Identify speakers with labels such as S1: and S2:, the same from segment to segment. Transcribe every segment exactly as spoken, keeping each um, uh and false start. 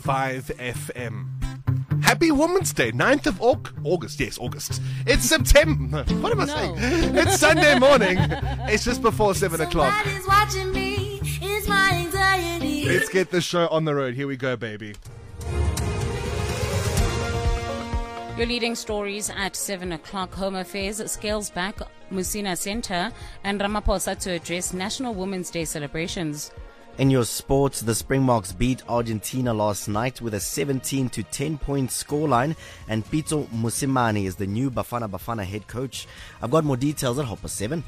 S1: five F M. Happy Women's Day, ninth of August. Yes, August. It's September. What am I
S2: No.
S1: saying? It's Sunday morning. It's just before seven o'clock.
S3: Somebody's watching me. It's my anxiety.
S1: Let's get the show on the road. Here we go, baby.
S2: Your leading stories at seven o'clock. Home Affairs scales back Musina Centre and Ramaphosa to address National Women's Day celebrations.
S4: In your sports, the Springboks beat Argentina last night with a seventeen to ten point scoreline, and Pitso Mosimane is the new Bafana Bafana head coach. I've got more details at half past seven.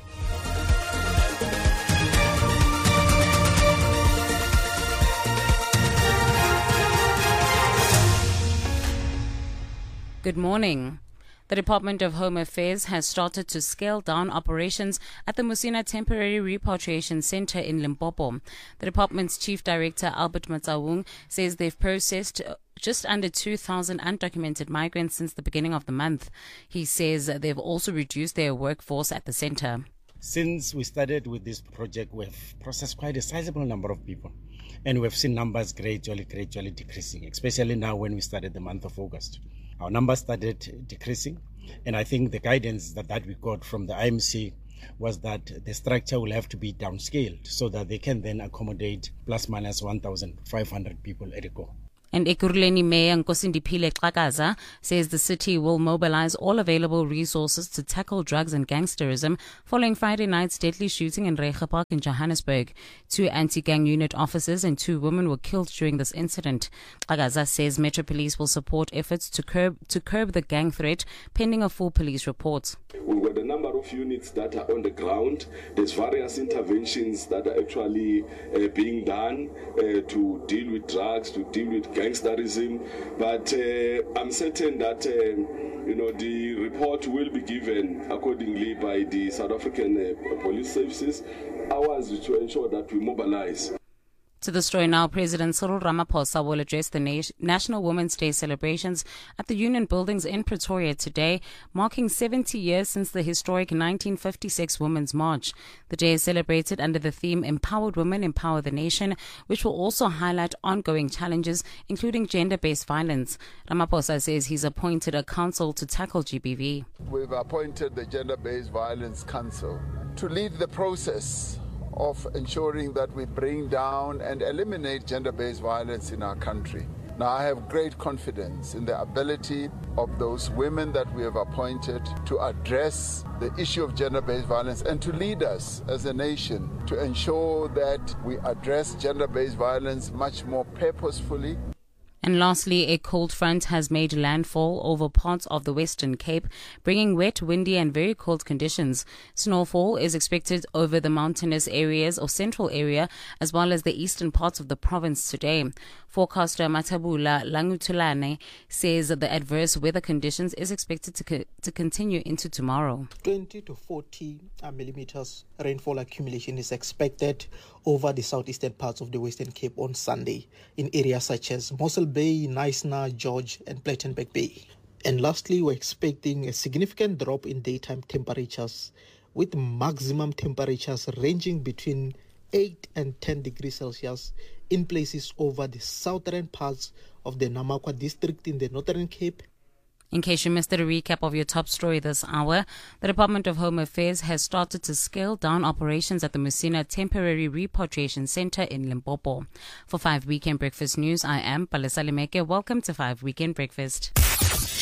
S2: Good morning. The Department of Home Affairs has started to scale down operations at the Musina Temporary Repatriation Centre in Limpopo. The department's Chief Director, Albert Matsawung, says they've processed just under two thousand undocumented migrants since the beginning of the month. He says they've also reduced their workforce at the centre.
S5: Since we started with this project, we've processed quite a sizable number of people. And we've seen numbers gradually, gradually decreasing, especially now when we started the month of August. Our numbers started decreasing, and I think the guidance that, that we got from the I M C was that the structure will have to be downscaled so that they can then accommodate plus minus one thousand five hundred people at a go.
S2: And Ekurhuleni Mayor Nkosindiphile Xhakaza says the city will mobilize all available resources to tackle drugs and gangsterism following Friday night's deadly shooting in Reiche Park in Johannesburg. Two anti-gang unit officers and two women were killed during this incident. Xhakaza says Metro Police will support efforts to curb to curb the gang threat pending a full police report.
S6: We've got a number of units that are on the ground. There's various interventions that are actually uh, being done uh, to deal with drugs, to deal with gangsterism. But uh, I'm certain that uh, you know the report will be given accordingly by the South African uh, Police Services. Ours is to ensure that we mobilize.
S2: To the story now, President Cyril Ramaphosa will address the Na- National Women's Day celebrations at the Union Buildings in Pretoria today, marking seventy years since the historic nineteen fifty-six Women's March. The day is celebrated under the theme Empowered Women, Empower the Nation, which will also highlight ongoing challenges, including gender-based violence. Ramaphosa says he's appointed a council to tackle G B V.
S7: We've appointed the Gender-Based Violence Council to lead the process of ensuring that we bring down and eliminate gender-based violence in our country. Now, I have great confidence in the ability of those women that we have appointed to address the issue of gender-based violence and to lead us as a nation to ensure that we address gender-based violence much more purposefully.
S2: And lastly, a cold front has made landfall over parts of the Western Cape, bringing wet, windy and very cold conditions. Snowfall is expected over the mountainous areas or central area as well as the eastern parts of the province today. Forecaster Matabula Langutulane says that the adverse weather conditions is expected to co- to continue into tomorrow.
S8: twenty to forty uh, millimeters rainfall accumulation is expected over the southeastern parts of the Western Cape on Sunday in areas such as Mossel Bay, Knysna, George and Plettenberg Bay. And lastly, we're expecting a significant drop in daytime temperatures with maximum temperatures ranging between eight and ten degrees Celsius in places over the southern parts of the Namakwa district in the Northern Cape.
S2: In case you missed a recap of your top story this hour, the Department of Home Affairs has started to scale down operations at the Musina Temporary Repatriation Centre in Limpopo. For five Weekend Breakfast News, I am Palesa Limeke. Welcome to five Weekend Breakfast.